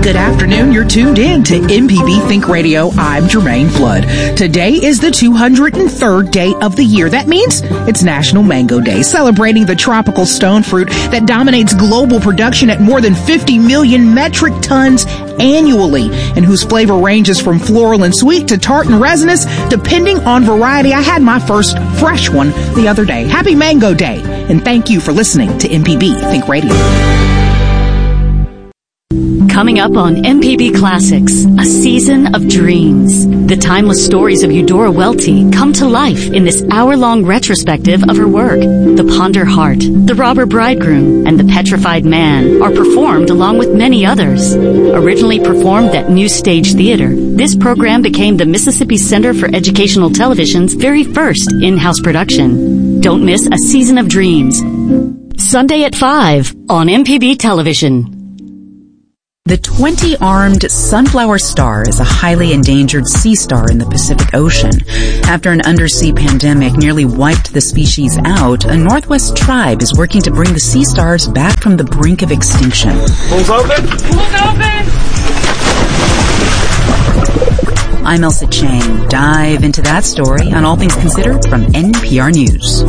Good afternoon. You're tuned in to MPB Think Radio. I'm Jermaine Flood. Today is the 203rd day of the year. That means it's National Mango Day, celebrating the tropical stone fruit that dominates global production at more than 50 million metric tons annually, and whose flavor ranges from floral and sweet to tart and resinous, depending on variety. I had my first fresh one the other day. Happy Mango Day, and thank you for listening to MPB Think Radio. Coming up on MPB Classics, a season of dreams. The timeless stories of Eudora Welty come to life in this hour-long retrospective of her work. The Ponder Heart, The Robber Bridegroom, and The Petrified Man are performed along with many others. Originally performed at New Stage Theater, this program became the Mississippi Center for Educational Television's very first in-house production. Don't miss A Season of Dreams. Sunday at 5 on MPB Television. The 20-armed sunflower star is a highly endangered sea star in the Pacific Ocean. After an undersea pandemic nearly wiped the species out, a Northwest tribe is working to bring the sea stars back from the brink of extinction. Pools open! Pools open! I'm Elsa Chang. Dive into that story on All Things Considered from NPR News.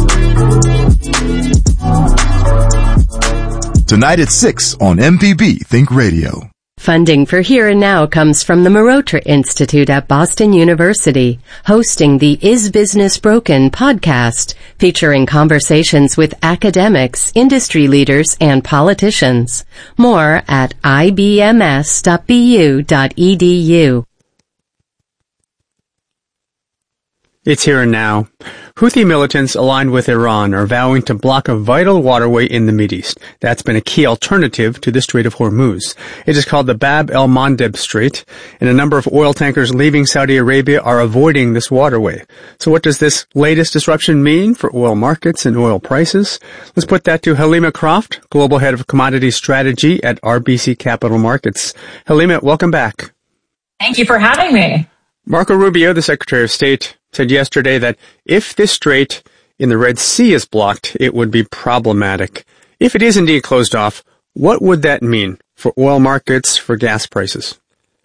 Tonight at 6 on MPB Think Radio. Funding for Here and Now comes from the Marotra Institute at Boston University, hosting the Is Business Broken podcast, featuring conversations with academics, industry leaders, and politicians. More at ibms.bu.edu. It's Here and Now. Houthi militants aligned with Iran are vowing to block a vital waterway in the Mideast. That's been a key alternative to the Strait of Hormuz. It is called the Bab el-Mandeb Strait, and a number of oil tankers leaving Saudi Arabia are avoiding this waterway. So what does this latest disruption mean for oil markets and oil prices? Let's put that to Halima Croft, Global Head of Commodity Strategy at RBC Capital Markets. Halima, welcome back. Thank you for having me. Marco Rubio, the Secretary of State, said yesterday that if this strait in the Red Sea is blocked, it would be problematic. If it is indeed closed off, what would that mean for oil markets, for gas prices?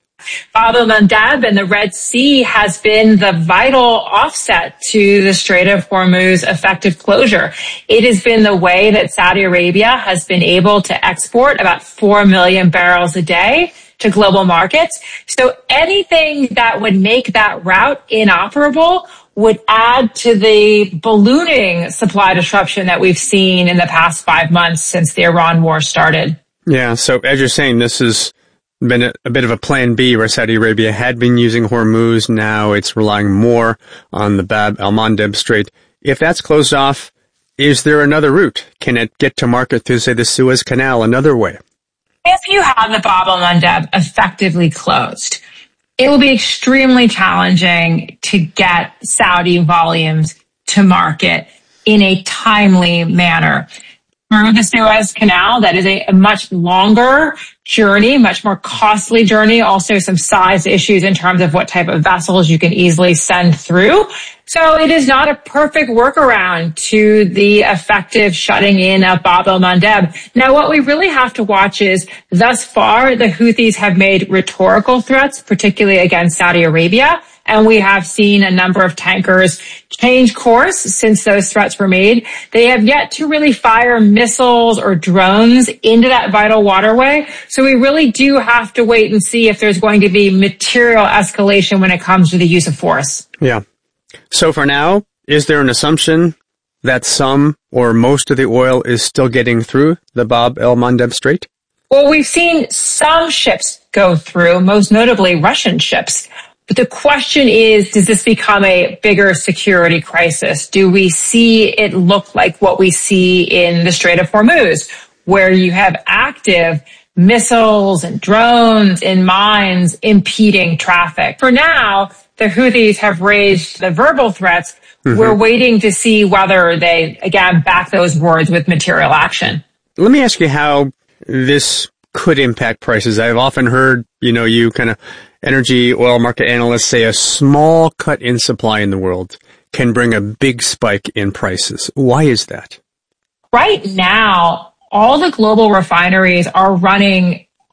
Bab el-Mandeb and the Red Sea has been the vital offset to the Strait of Hormuz effective closure. It has been the way that Saudi Arabia has been able to export about 4 million barrels a day to global markets. So anything that would make that route inoperable would add to the ballooning supply disruption that we've seen in the past 5 months since the Iran war started. Yeah, so as you're saying, this has been a bit of a plan B where Saudi Arabia had been using Hormuz. Now it's relying more on the Bab el-Mandeb Strait. If that's closed off, is there another route? Can it get to market through, say, the Suez Canal another way? If you have the Bab el-Mandeb effectively closed, it will be extremely challenging to get Saudi volumes to market in a timely manner. Through the Suez Canal, that is a much longer journey, much more costly journey, also some size issues in terms of what type of vessels you can easily send through. So it is not a perfect workaround to the effective shutting in of Bab el-Mandeb. Now, what we really have to watch is, thus far, the Houthis have made rhetorical threats, particularly against Saudi Arabia. And we have seen a number of tankers change course since those threats were made. They have yet to really fire missiles or drones into that vital waterway. So we really do have to wait and see if there's going to be material escalation when it comes to the use of force. Yeah. So for now, is there an assumption that some or most of the oil is still getting through the Bab el-Mandeb Strait? Well, we've seen some ships go through, most notably Russian ships. But the question is, does this become a bigger security crisis? Do we see it look like what we see in the Strait of Hormuz, where you have active missiles and drones and mines impeding traffic? For now, the Houthis have raised the verbal threats. Mm-hmm. We're waiting to see whether they, again, back those words with material action. Let me ask you how this could impact prices. I've often heard, you kind of energy oil market analysts say a small cut in supply in the world can bring a big spike in prices. Why is that? Right now, all the global refineries are running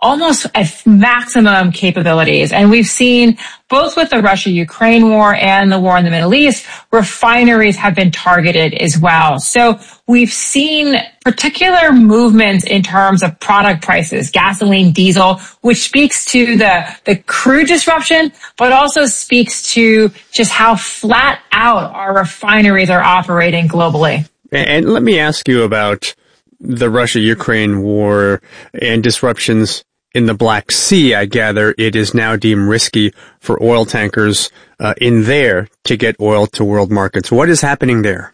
almost at maximum capabilities. And we've seen both with the Russia-Ukraine war and the war in the Middle East, refineries have been targeted as well. So we've seen particular movements in terms of product prices, gasoline, diesel, which speaks to the crude disruption, but also speaks to just how flat out our refineries are operating globally. And let me ask you about the Russia-Ukraine war and disruptions in the Black Sea. I gather it is now deemed risky for oil tankers in there to get oil to world markets. What is happening there?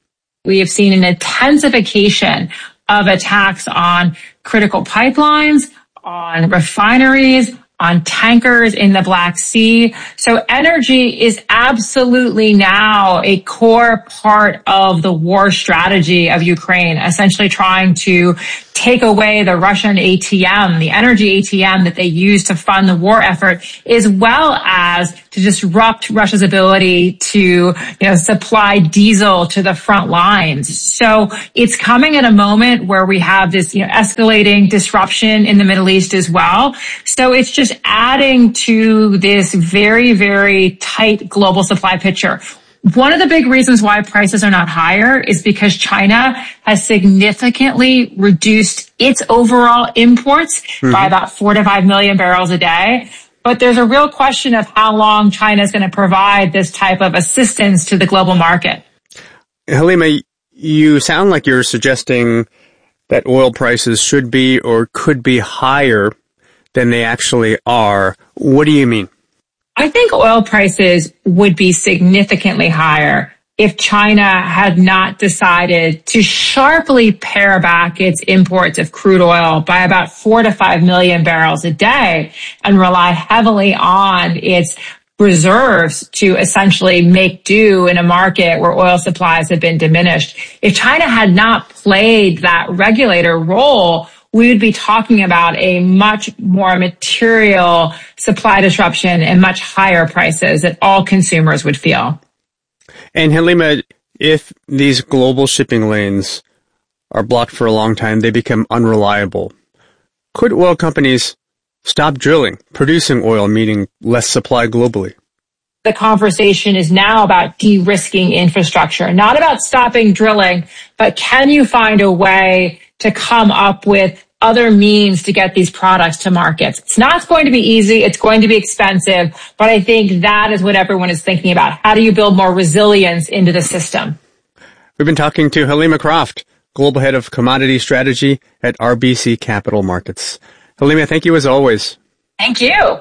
We have seen an intensification of attacks on critical pipelines, on refineries, on tankers in the Black Sea. So energy is absolutely now a core part of the war strategy of Ukraine, essentially trying to take away the Russian ATM, the energy ATM that they use to fund the war effort, as well as to disrupt Russia's ability to, supply diesel to the front lines. So it's coming at a moment where we have this, escalating disruption in the Middle East as well. So it's just adding to this very, very tight global supply picture. One of the big reasons why prices are not higher is because China has significantly reduced its overall imports by about 4 to 5 million barrels a day. But there's a real question of how long China is going to provide this type of assistance to the global market. Halima, you sound like you're suggesting that oil prices should be or could be higher than they actually are. What do you mean? I think oil prices would be significantly higher if China had not decided to sharply pare back its imports of crude oil by about 4 to 5 million barrels a day and rely heavily on its reserves to essentially make do in a market where oil supplies have been diminished. If China had not played that regulator role, we would be talking about a much more material supply disruption and much higher prices that all consumers would feel. And Halima, if these global shipping lanes are blocked for a long time, they become unreliable. Could oil companies stop drilling, producing oil, meaning less supply globally? The conversation is now about de-risking infrastructure, not about stopping drilling, but can you find a way to come up with other means to get these products to markets? It's not going to be easy. It's going to be expensive. But I think that is what everyone is thinking about. How do you build more resilience into the system? We've been talking to Halima Croft, Global Head of Commodity Strategy at RBC Capital Markets. Halima, thank you as always. Thank you.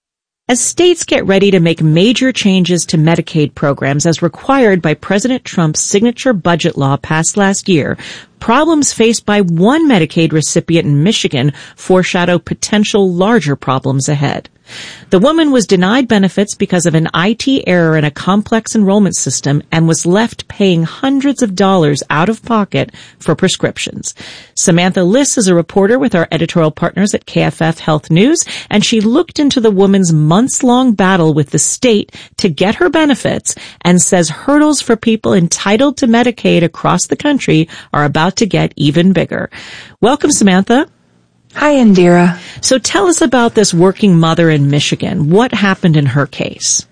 As states get ready to make major changes to Medicaid programs as required by President Trump's signature budget law passed last year, problems faced by one Medicaid recipient in Michigan foreshadow potential larger problems ahead. The woman was denied benefits because of an IT error in a complex enrollment system and was left paying hundreds of dollars out of pocket for prescriptions. Samantha Liss is a reporter with our editorial partners at KFF Health News, and she looked into the woman's months-long battle with the state to get her benefits and says hurdles for people entitled to Medicaid across the country are about to get even bigger. Welcome, Samantha. Hi, Indira. So tell us about this working mother in Michigan. What happened in her case?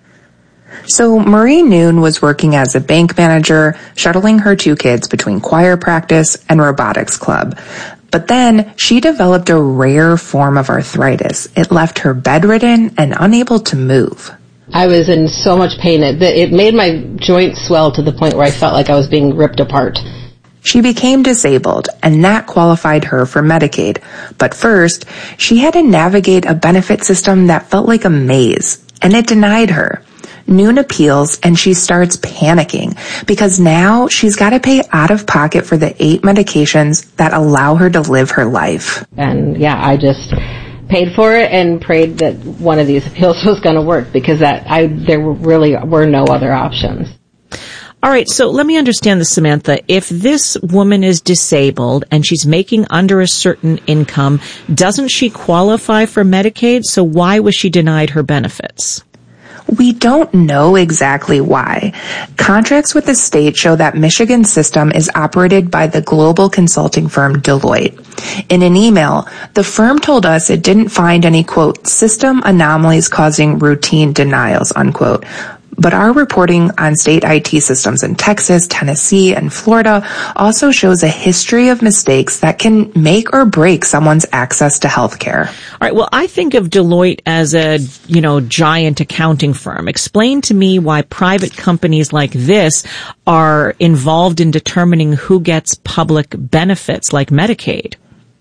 So Marie Noon was working as a bank manager, shuttling her 2 kids between choir practice and robotics club. But then she developed a rare form of arthritis. It left her bedridden and unable to move. I was in so much pain. It made my joints swell to the point where I felt like I was being ripped apart. She became disabled, and that qualified her for Medicaid. But first, she had to navigate a benefit system that felt like a maze, and it denied her. Noon appeals, and she starts panicking, because now she's got to pay out of pocket for the 8 medications that allow her to live her life. And I just paid for it and prayed that one of these appeals was going to work, because there really were no other options. All right, so let me understand this, Samantha. If this woman is disabled and she's making under a certain income, doesn't she qualify for Medicaid? So why was she denied her benefits? We don't know exactly why. Contracts with the state show that Michigan's system is operated by the global consulting firm Deloitte. In an email, the firm told us it didn't find any, quote, system anomalies causing routine denials, unquote. But our reporting on state IT systems in Texas, Tennessee, and Florida also shows a history of mistakes that can make or break someone's access to health care. All right. Well, I think of Deloitte as a, giant accounting firm. Explain to me why private companies like this are involved in determining who gets public benefits like Medicaid.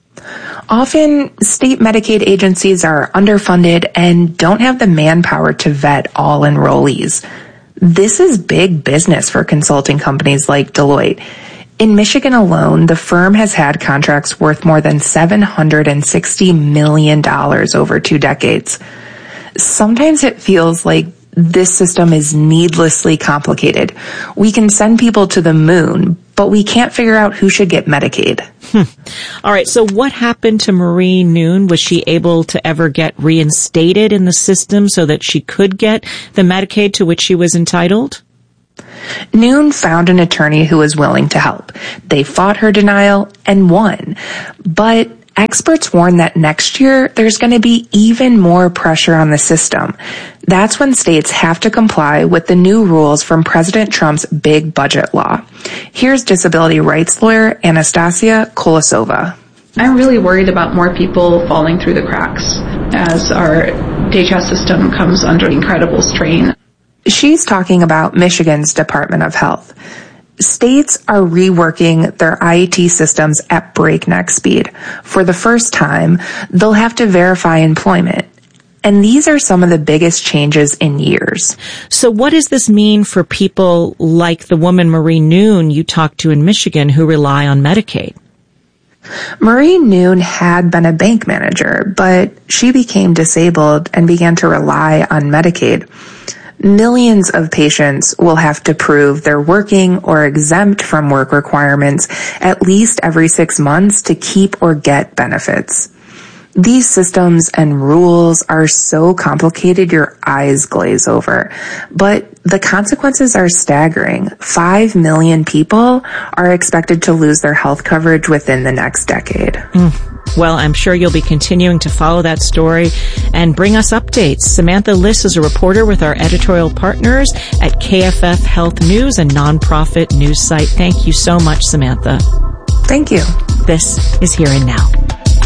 Often, state Medicaid agencies are underfunded and don't have the manpower to vet all enrollees. This is big business for consulting companies like Deloitte. In Michigan alone, the firm has had contracts worth more than $760 million over 2 decades. Sometimes it feels like this system is needlessly complicated. We can send people to the moon, but we can't figure out who should get Medicaid. All right, so what happened to Marie Noon? Was she able to ever get reinstated in the system so that she could get the Medicaid to which she was entitled? Noon found an attorney who was willing to help. They fought her denial and won. But experts warn that next year there's going to be even more pressure on the system. That's when states have to comply with the new rules from President Trump's big budget law. Here's disability rights lawyer Anastasia Kolosova. I'm really worried about more people falling through the cracks as our DHS system comes under incredible strain. She's talking about Michigan's Department of Health. States are reworking their IET systems at breakneck speed. For the first time, they'll have to verify employment. And these are some of the biggest changes in years. So what does this mean for people like the woman Marie Noon you talked to in Michigan who rely on Medicaid? Marie Noon had been a bank manager, but she became disabled and began to rely on Medicaid. Millions of patients will have to prove they're working or exempt from work requirements at least every 6 months to keep or get benefits. These systems and rules are so complicated your eyes glaze over. But the consequences are staggering. 5 million people are expected to lose their health coverage within the next decade. Well, I'm sure you'll be continuing to follow that story and bring us updates. Samantha Liss is a reporter with our editorial partners at KFF Health News, a nonprofit news site. Thank you so much, Samantha. Thank you. This is Here and Now.